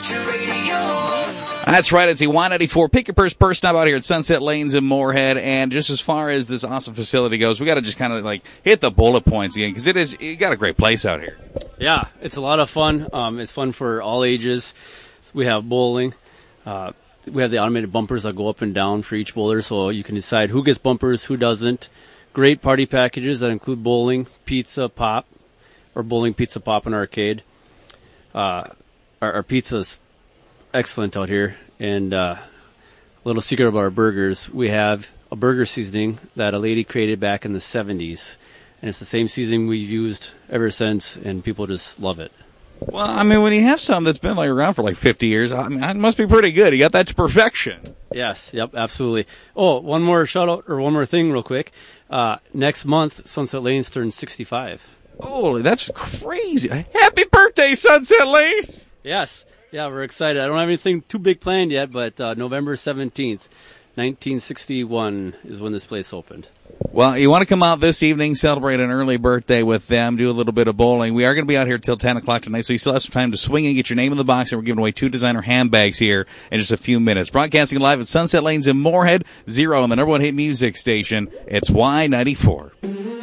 That's right. It's the Y94 Pick Your Purse stop out here at Sunset Lanes in Moorhead. And just as far as this awesome facility goes, we got to just kind of like hit the bullet points again because you got a great place out here. Yeah, it's a lot of fun. It's fun for all ages. We have bowling. We have the automated bumpers that go up and down for each bowler, so you can decide who gets bumpers, who doesn't. Great party packages that include bowling, pizza, pop, or bowling, pizza, pop, and arcade. Our pizza's excellent out here. And a little secret about our burgers, we have a burger seasoning that a lady created back in the 70s. And it's the same seasoning we've used ever since, and people just love it. Well, I mean, when you have something that's been around for 50 years, I mean, it must be pretty good. You got that to perfection. Yes, yep, absolutely. Oh, one more shout out, or one more thing real quick. Next month, Sunset Lanes turns 65. Holy, that's crazy. Happy birthday, Sunset Lanes! Yes, yeah, we're excited. I don't have anything too big planned yet, but November 17th, 1961 is when this place opened. Well, you want to come out this evening, celebrate an early birthday with them, do a little bit of bowling. We are going to be out here till 10 o'clock tonight, so you still have some time to swing and get your name in the box, and we're giving away 2 designer handbags here in just a few minutes. Broadcasting live at Sunset Lanes in Moorhead, 0 on the number 1 hit music station. It's Y94.